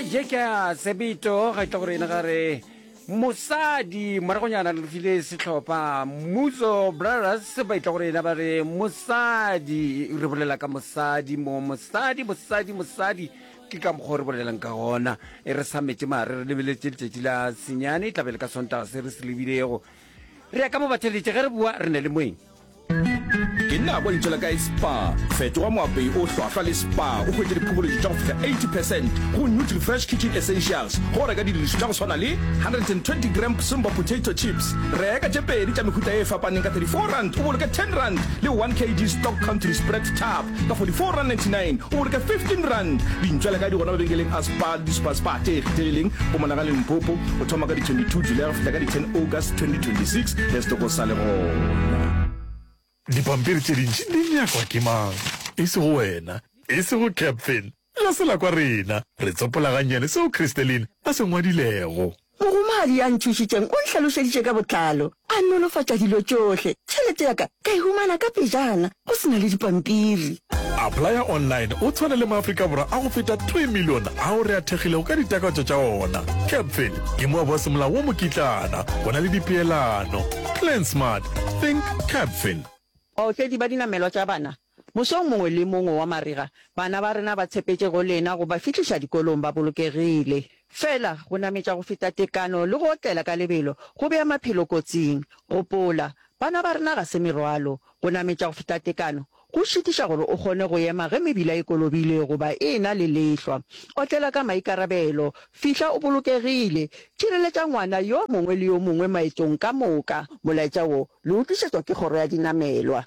jeka sebito ga tla gore ena gare mosadi moragonyana le file setlhopha Muzo Brothers ba itla gore ena ba re mosadi re bolela ka mosadi mo mosadi ke ka mokgwa re bolelang ka gona e re sa metse mare re lebeletse letšatši la senyane tlabele ka sontaga se re se lebilego re ya ka mo batheletše ge re bua re ne le moeng ke nna bo ntšwela ka spa fetoga moapei o hlwahlwa le spa o hwetse diphoboledi tša go feta 80% go Nutri-Fresh Kitchen Essentials go reka didirišwa tša go swana le 120 gram simba potato chips reka tše pedi tša mehuta e fapaneng ka 34 rand o boloke 10 rand le 1 kg stock country spread tab ka 44.99 o boloke 15 rand dintšwela ka di gona mabenkeleng a spa le spa tše ekgethegileng go monaga le Limpopo o thoma ka di 22 July go fihla ka di 10 August 2026 le setoko sa le gona dipampiri tše dintši di nyakwa ke mang e se go wena e se go Capfin la sela kwa rena re tsopolaganyane seo Christeline a se ngwadilego mogomadi ya ntšhošitšeng o ntlhalošeditše ka botlalo a nolofatša dilo tšohle tšhelete yaka ka e humana ka pejana go sena le dipampiri applya online o tshwana le maaforika borwa a go feta 3 million ao re a thekgilego ka ditakatso tša ona Capfin ke moa ba semolao wo mokitlana go na le dipeelano plan smart think Capfin baotledi ba dinamelwa tša bana mosong mongwe le mongwe wa mariga bana ba rena ba tshepetše go lena go ba fitlhiša dikolong ba bolokegile fela go nametša go feta tekano le go otlela ka lebelo go bea maphelo kotsing gopola bana ba rena ga se merwalo go nametša go feta tekano go šitiša gore o kgone go ema ge mebila e kolobile goba e na le lehlwa otlela ka maikarabelo fihla o bolokegile tšireletša ngwana yo mongwe le yo mongwe maetong ka moka molaetša wo le utlwišetswa ke kgoro ya dinamelwa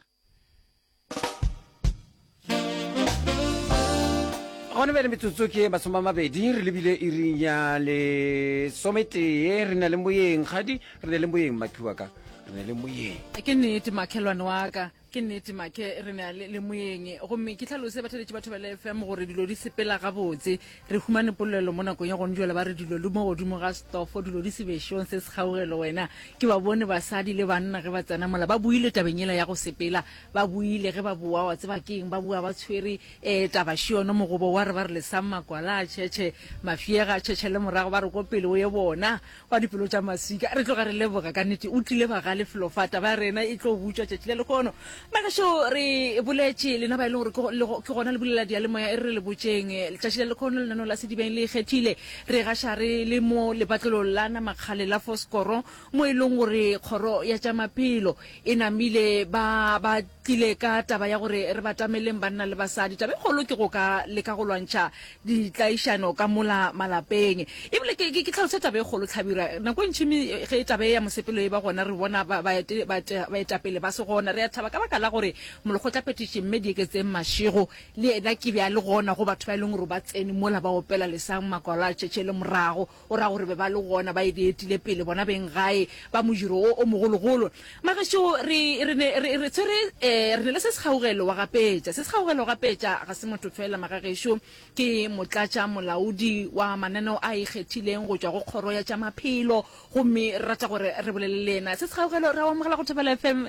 gone bele metsotso ke masomamabedi re lebile e rinya le sometee re na le moyeng gadi re na le moyeng makhiwa ka re na le moyeng ke nnete makhelwane wa ka ke nnete make re na le moyeng gomme ke tlhalose batheletše batho ba le FM gore dilo di sepela gabotse re humane polelo mo nakong ya gone jwale ba re dilo le mo godimo ga stofo dilo di sebešong se se kgaogelo wena ke ba bone basadi le banna ge ba tsena mola ba buile tabenyela ya go sepela ba buile ge ba bua wa tseba keng ba bua ba tshwere tabašiono mogobo wa re ba re lesang makwala a tšhetšhe mafiega a tšhetšhe le morago ba re ko pele o ye bona wa dipelo tša masika re tloga re leboga ka nnete o tlile ba ga lefilofata ba rena e tlo butswa tšetši le le kono magašo re boletše lena ba e leng gore ke gona le bolela dialemoya e re le botšeng letšatši le lekgono lenano la sedibeng le ikgethile re gaša re le mo lepatlelong la namakgale la Foskoro mo e leng gore kgoro ya tša maphelo e namile ba tlile ka taba ya gore re batameleng banna le basadi taba e kgolo ke go ka leka go lwantšha ditlaišano ka mola malapeng ebile ke tlhalose taba e kgolo tlhabira nako ntšhimi ge taba ya mosepelo e ba gona re bona baetapele ba se gona re a thaba ka baka la gore molokgotla petition mme di eketseng mašego le ena ke bja le gona go batho ba e leng gore ba tsene mola ba opela lesang makwala a tšhetše le morago o ra gore be ba le gona ba edetile pele bona beng gae ba mojiro o mogologolo magašo re ne le se sekgaogelo wa gapetša ga se motho fela magagešo ke motlatša molaodi wa mananeo a ikgethileng go tšwa go kgoro ya tša maphelo gomme re rata gore re bolele lena se sekgaogelo re a amogela go Thobela FM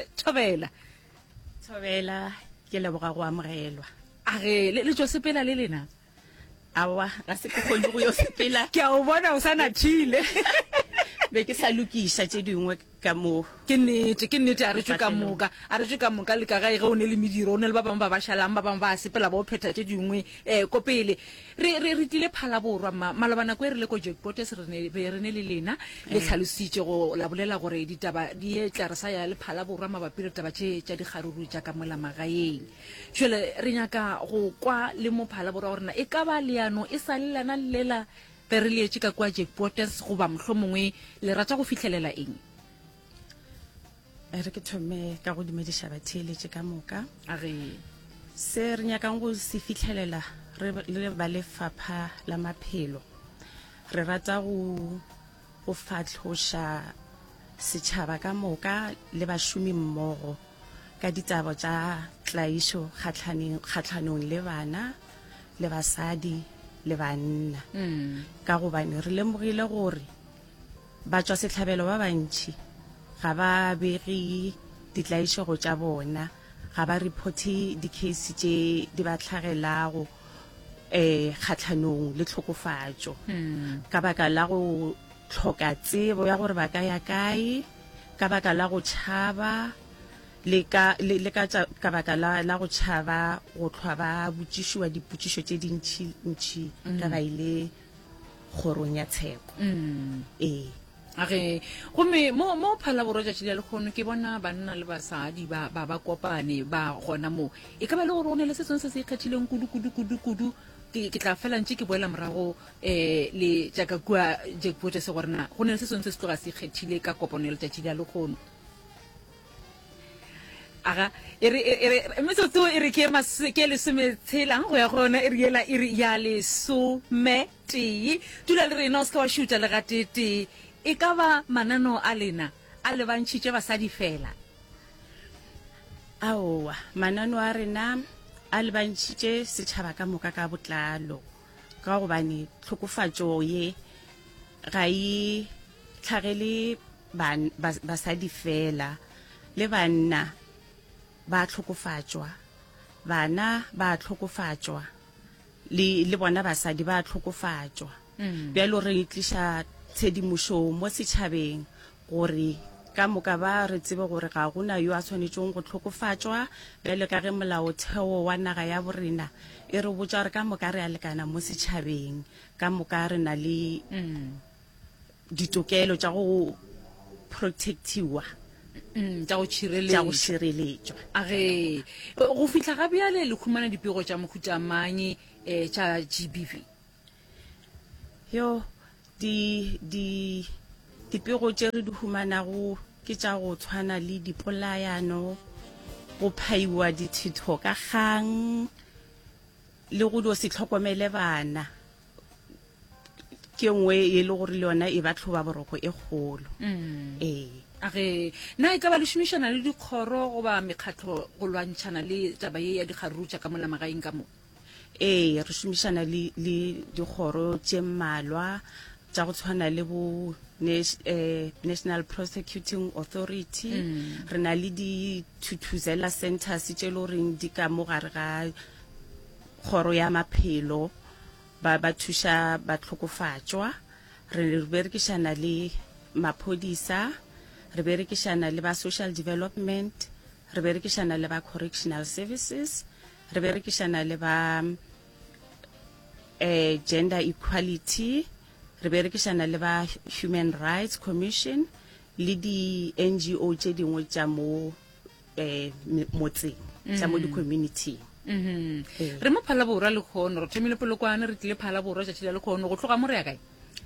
Thobela ke leboga go amogelwa age le tšo sepela le lena awa ga se ke kgone go yo sepela ke a o bona o sa nathile be ke sa lokiša tše dingwe ka mo ke nnete a re tšwe ka moka le ka gae ge o ne le mediro o ne le ba bangwe ba ba šalang ba bangwe ba sepela ba o phetha tše dingwe ko pele re tlile phalaborwa malobana ko e re le ko Jackpotes re ne le lena le tlhalositše go la bolela gore ditaba di etla re sa ya le phalaborwa mabapi le taba tša dikgaruru tša ka mola magaeng jale re nyaka go kwa le mo phalaborwa gorena e ka ba leano e sa lelana lela be re le etše ka kwa Jackpotes goba mohlho mongwe le rata go fitlhelela eng re ke thome ka go dumediša batheeletše ka moka a re se re nyakang go se fitlhelela re ba lefapha la maphelo re rata go fatlhoša setšhaba ka moka le bašomi mmogo ka ditaba tša tlaišo kgatlhanong le bana le basadi le banna ka gobane re lemogile gore ba tšwa setlhabelo ba bantši ga ba bege ditlaišego tša bona ga ba reporte di-case tše di ba tlhagelago kgatlhanong le tlhokofatso ka baka la go tlhoka tsebo ya gore ba ka ya kae ka baka la go tšhaba le ka baka la go tšhaba go tlhwa ba botsišiwa dipotsišo tse dintšhi ka ba ile kgorong ya tsheko age gomme mo phalaborwa tšatši le lekgono ke bona banna le basadi ba kopane ba gona mo e ka ba le gore go ne le se sengwe se se ikgethileng kudu ke tla fela ntse ke boela morago le jaaka kua jackpot se gorena go ne le se sengwe se se tloga se ikgethile ka kopano le tšatši le lekgono aga metsotso e re ke lesomethelang go ya gona e re ela e re ya lesometee dula le rena o se ka wa šuta le gatete e ka ba manano a lena a le bantšhitše basadi fela aowa manano a rena a le bantšhitše setšhaba ka moka ka botlalo ka gobane tlhokofatšo ye ga e tlhagele basadi fela le banna ba tlhokofatšwa bana ba tlhokofatšwa le bona basadi ba tlhokofatšwa bjalo re tliša tshedimošo mo setšhabeng gore ka moka ba re tsebe gore ga gona yo a tshwanetšeng go tlhokofatšwa bjale ka ge molaotheo wa naga ya borena e re botša gore ka moka re a lekana mo setšhabeng ka moka re na le ditokelo tša go protectiwa tša go tšhireletšwa age go fitlha ga bjale le khumana dipego tša mohuta manye tša GBV yo dipego tše re di humanago ke tša go tshwana le dipolayano go phaiwa dithitho ka kgang le go do se tlhokomele bana ke nngwe e le gore le yona e ba tlhoba boroko e kgolo age na e ka ba le šomišana le dikgoro goba mekgatlo go lwantšhana le taba ye ya dikgaruru tša ka mola magaeng ka mo re šomišana le dikgoro tše mmalwa tša go tshwana le bo National Prosecuting Authority re na le di-Thuthuzela centers tše le goreng di ka mo gare ga kgoro ya maphelo ba thuša batlhokofatšwa re berekišana le maphodisa re berekišana le ba social development re berekišana le ba correctional services re berekišana le ba gender equality re berekišana le ba Human Rights Commission le di-NGO tše dingwe tša mo motseng tša mo di-community re mo phalaborwa lekgono re thomile polokwane re tlile phalaborwa tšatši la lekgono go tloga mo re ya kae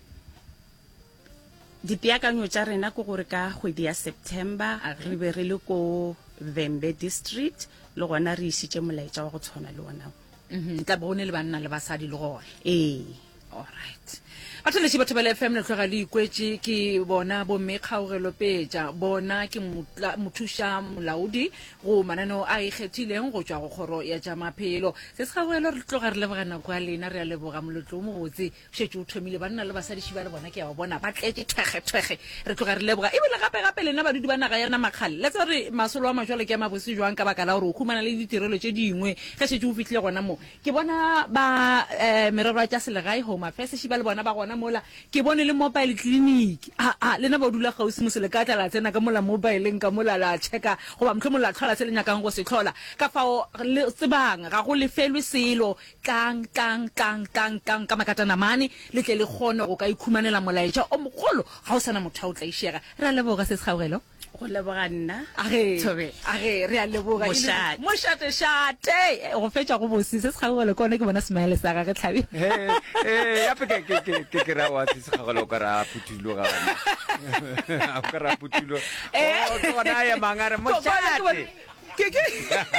dipeakanyo tša rena ke gore ka kgwedi ya September re be re le ko Vembe district le gona re išitše molaetša wa go tshwana le ona tla bo ne le banna le basadi le gona alright bathelesi batho ba le FM le tloga le ikwetše ke bona bomme kgaogelo petša bona ke mothuša molaodi go mananeo a ikgethileng go tšwa go kgoro ya tša maphelo se se kgaogelo re tloga re leboga nako ya lena re a leboga molotlo o mobotse o šetše o thomile banna le basadi šiba le bona ke ya go bona ba tletše thwege re tloga re leboga ebile gape lena badudi ba naga ya rena makgale le tsa gore masolo a majwale ke a mabose jwang ka baka la gore o khumana le ditirelo tše dingwe ge šetše o fitlhile gona mo ke bona ba merero tša selegae Home Affairs šiba le bona ba gona mola ke bone le mobile clinic lena ba dula gausi mo sele ka tla la tsena ka mola mobileng ka mola la checka goba mtlho mola tlhola se le nyakang go se tlhola ka fao le tsebang ga go lefelwe selo tang ka makatana mane le tle le gone go ka ikhumanela molaetša o mogolo ga o sana motho o tla išega re a leboga se se gaogelo go leboga nna age re a leboga mošate go fetša go bosi se se gagole kone ke bona smile sa gage tlhabi yape ke ra wa se gagole o ka ra putulo ga bana o ka ra putulo o tsona ya mangare mošate ke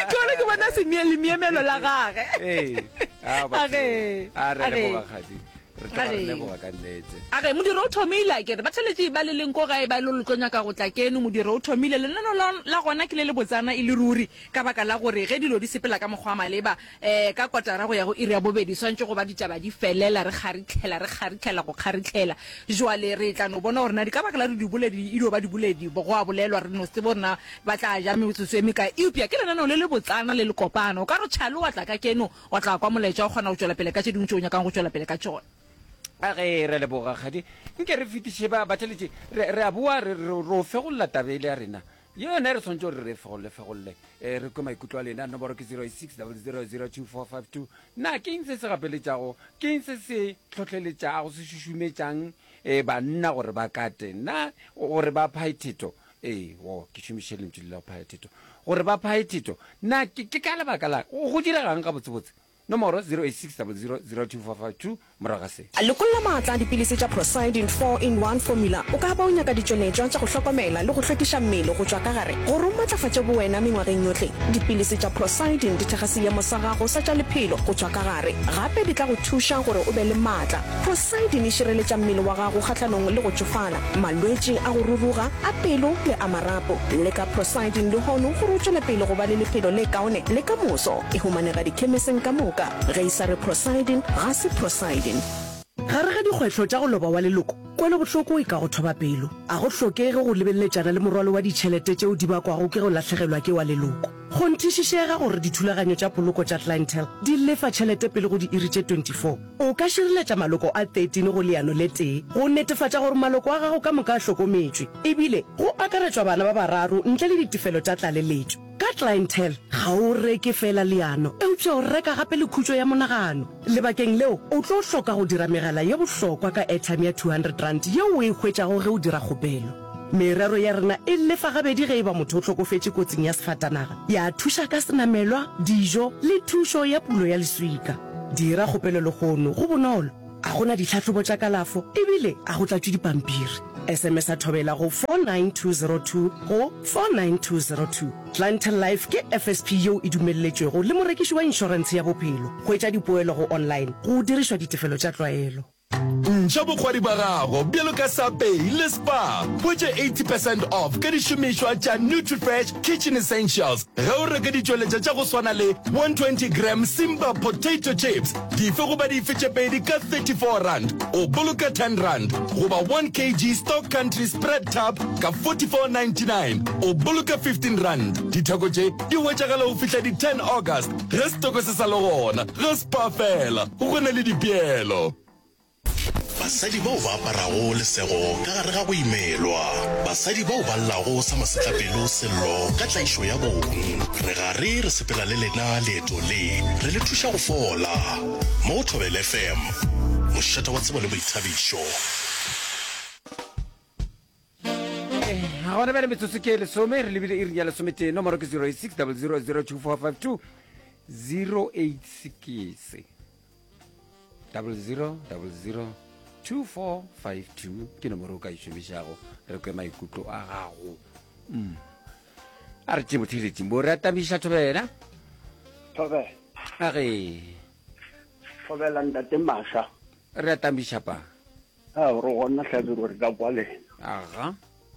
bona se miemelo la gage a re leboga khadi re tla re leboga ka nnete ake modiro o thomile ke re ba tšheletse ba le leng ko gae ba le tlonya ka go tla keno modiro o thomile lenano la gona ke le botsana e le ruri ka baka la gore ge dilo di sepela ka mokgwa maleba ka kotara go ya go iri ya bobedi swantse go ba ditaba di felela re kgaritlhela go kgaritlhela jwale re tla no bona gore na di ka baka la di buledi ilo ba di buledi go a bolelwa re no se bona ba tla ja metsotso e meka eupia ke lenano le botsana le le kopano o ka re tšhalo wa tla ka keno wa tla kwa moletša o kgona go tšwela pele ka tše dingwe tšeo nyakang go tšwela pele ka tšona age re leboga kgadi nke re fetiše ba batheletše re a boa re fegolola tabele ya rena yone re tshwanetse gore re fegolole re kwe maikutlo a lena nomoro ke 0600022452 na ke eng se se gapeletšago ke eng se se tlhotlheletšago se šušumetšang banna gore ba kate na gore ba phaethito ke šomiše lentšu le la phaethito gore ba phaethito na ke ka lebaka la go diregang ka botsebotse nomoro 0860022452 moraga se a lekolla maatla dipilisi tša Prosidin 4-in-1 formula o ka ba o nyaka ditšonetšwa tša go hlokomela le go hlwekiša mmele go tšwa ka gare gore o matlafatše bowena mengwageng yohle dipilisi tša Prosidin di thega seemo sa gago sa tša lephelo go tšwa ka gare gape di tla go thuša gore o be le maatla Prosidin e šireletša mmele wa gago kgatlhanong le go tšofala malwetši a go ruruga a pelo le a marapo le ka Prosidin le hono gore o tšwele pele go ba le lephelo le kaone le ka moso e humanega dikhemiseng ka moka ge isa re Prosidin ga se Prosidin gare ga dikgwetlho tša go loba wa leloko kwele bohloko e ka go thoba pelo a go hlokege go lebeletšana le morwalo wa ditšhelete tšeo di bakwago ke go latlhegelwa ke wa leloko go nthišišega gore dithulaganyo tša poloko tša Clientele di lefa tšhelete pele go di iri tše 24 o ka šireletša maloko a 13 go leano le tee go netefatša gore maloko a gago ka moka a hlokometšwe ebile go akaretšwa bana ba bararo ntle le ditefelo tša tlaleletšo ka Clientele ga o reke fela leano eupša o reka gape le khutšo ya monagano lebakeng leo o tlo hloka go dira megala ye bohlokwa ka airtime ya 200 rand yeo o e hwetšago ge o dira kgopelo merero ya rena e lefa gabedi ge e ba motho o tlhokofetše kotsing ya sefatanaga ya thuša ka senamelwa dijo le thušo ya pulo ya leswika dira kgopelo le kgono go bonolo a gona ditlhatlhobo tša kalafo ebile a go tlatšwe dipampiri SMS a thobela go 49202 go 49202 Clientele Life ke FSP yeo e dumelletšwego le morekiši wa inšorense ya bophelo go etša dipoelo go online go dirišwa ditefelo tša tlwaelo ntšha bokgwadi ba gago bjalo ka sapei le spa hwetše 80% off ka dišomišwa tša NutriFresh Kitchen Essentials ge o reka ditšweletša tša go swana le 120 gram Simba potato chips dife goba dife tše pedi ka 34 rand o boloka 10 rand goba 1 kg Stock Country spread tub ka 44.99 o boloka 15 rand ditheko tše di hwetšagala go fihla di 10 August ge stoko se sa le gona ge spa fela go na le dipeelo basadi bao ba aparago lesego ka gare ga go imelwa basadi bao ba llago sa masetlapelo sello ka tlaišo ya bong re gare re sepela le lena leeto le re le thuša go fola mo Thobela FM mošata wa tsebo le boithabišo ga gona bjale metsotso ke lesome re lebile iri ya lesomete nomoro ke 0600022452 086 00002452 ke nomoro o ka išomišago re kwe maikutlo a gago a re tše motheletšing bo re atamiša Thobela age Thobela ntate Masha re atamiša pa re gona Hlabirwe re ka kwa le aga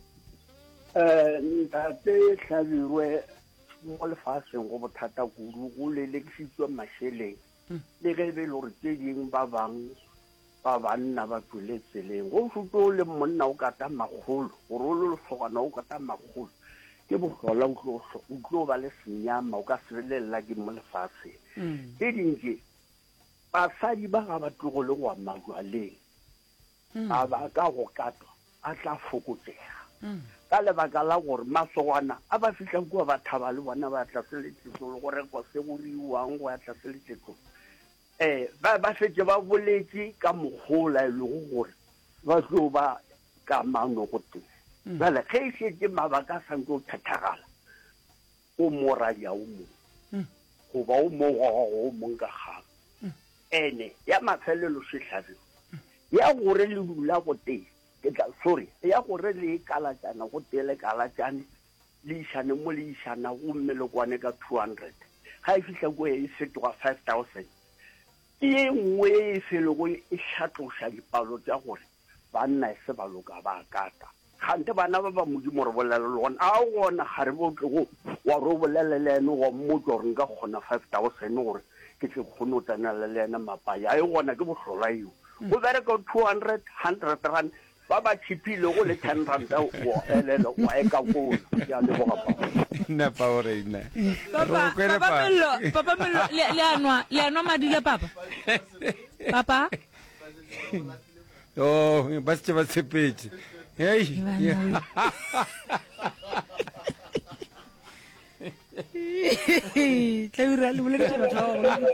ntate Hlabirwe mo lefatsheng go bothata kudu go lelekisitswe mašeleng le ge be le gore tše ding ba banna ba tswele tseleng go šuto le monna o kata magolo gore o le lesogana o kata magolo ke bohlola o tlo ba le senyama o ka sebelela ke mo lefatsheng tše dingke basadi ba ga ba tlogo le go amajwaleng a ba ka go katwa a tla fokotsega ka lebaka la gore masogana a ba fitlha kua ba thaba le bona ba tlaseletšetso le go rekwa se go riwang go ya tlaseletšetso ba fetse ba boletše ka mogola e lego gore ba tlo ba kamano go teng jale ge e šetse mabaka a sanke o phethagala o moradia o mong goba o mogwago o mong ka kgang ene ya mafelelo setlhabelo ya gore le dula go teng ya gore le kalatšana go tee le kalatšane le išane mo le išana go mmelekwane ka 200 ga e fitlha ko e fetoga 5000 ke e nngwe e felego e tlhatloša dipalo tša gore banna e se ba loka ba kata gante bana ba ba modimo re bolele le gona a gona ga re botlego wa re o bolele le ene wa mmotsa gore nka kgona 5,000 gore ke tle kgone o tsenela le ene mapaya a e gona ke botlhola eo go bereka 200 100 rand ba ba chipile go le 10 rand wa elelo wa e ka go ya le boga pa na power ina papa mello le anwa madile papa papa oh ba se ba sepetse hey tla le bole ke batho ba go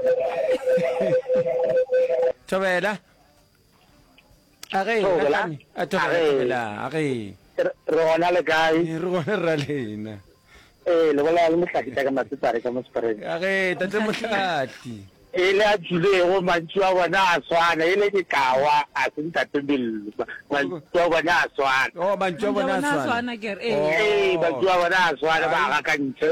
Tobela Tobela re gona le kae re gona ra lena le bola le mohlaki ka matsetsare ka mospreng tate mohlaki le a tshilego mantši wa bona a swana le dikawa a se ntate bello mantši wa bona a swana mantši wa bona a swana mantši wa bona a swana ba ga ka ntse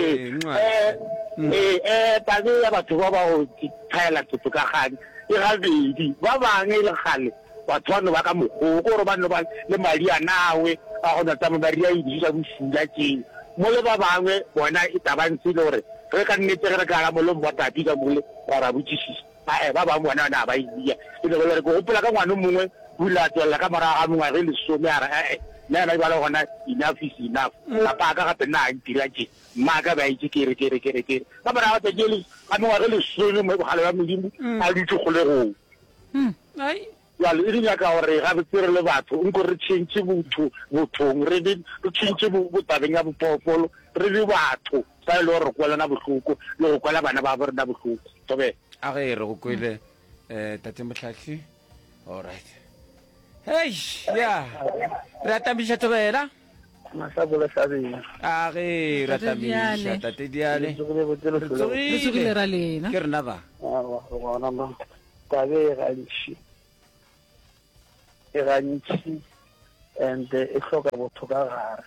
tane ya batho ba ba go thaela thotho ka gane e gabedi ba bangwe le gale batho bano ba ka mogoko gore bano ba le madi a nawe a gona tsama ba ria idiša bosula tšeng mo le ba bangwe bona e tabantse le gore re ka nnete re ka ga molemo wa tapi ka mole ra ra botsišisa ba bangwe bona na ba idia e le gore go gopola ka ngwana mongwe bula tswela ka moraga mongwe re le some a re nna ba le gona enough is enough papa ka gape nna a ntira tše mmaka ba itse kere ka moraga tse ke a mengwe re le some mo bogale ba modimo a dutse kgolegong jalo e dinyaka gore gape tse re le batho nko re tšhentšhe bothong re tšhentšhe botabeng ya bopopolo re le batho sa e le gore re kwelana bohloko le go kwela bana ba borena bohloko tobe a ge re go kwele tate motlhatlhi allright hey ya re atamiša Tobela masabole sabeng a ge re atamiša tate diale re tsogile ra lena ke rena ba gona ma tabe e gantši and e hloka botho ka gare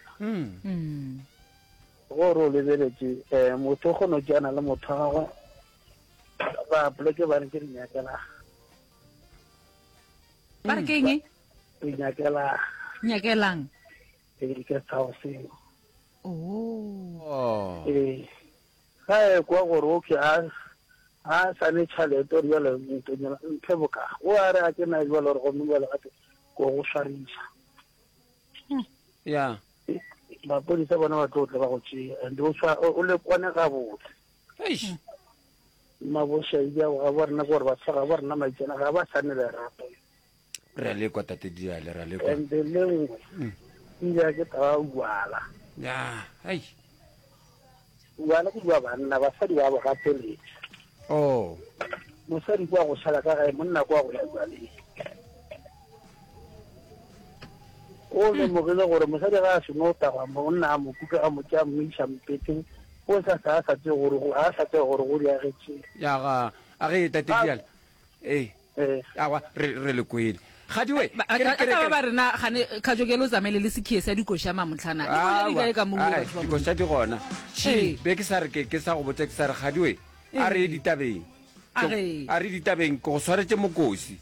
gore o lebeletše motho o kgone o keana le motho wa gagwe ba poleke ba re ke dinyakelang ba re ke eng nyakelang ke tsaoseng ga e kwa gore oke a sane tšhalete ore jale mphe boka o a re a ke na jale gore gomme jale gape ko go swariša ya mapodisa bona ba tlo tle ba go tšea and o le kwane gabotse mabošaidi ao ga bo rena ke gore batho ga bo rena maitsena ga ba sane lerato re le kwa tate diale ra le kwa and le nngwe ile ke taba uala uala ke bua banna basadi ba bo gapeletse mosadi kwa go šala ka gae monna kwa go ya ualeng o lemogile gore mosadi ga a seno taba monna a mokuka a motse a mmoiša mpeteng o sa sa tse gore go diagetse a ge tate diale awa re le kwele gadiwe ba rena gane kajokelo tsamaile le sekhiye sa dikoša mamotlhana dikoša di gona be ke sa re ke sa go botse ke sa re gadiwe a re ditabeng ke go swaretse mokosi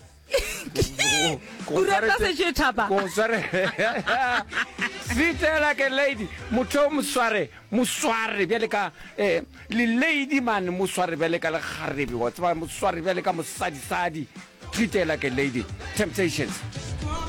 sitela ke lady motho o mosware bjale ka le lady man mosware bjale ka legarebe wa tseba mosware bjale ka mosadisadi treatela ke lady Temptations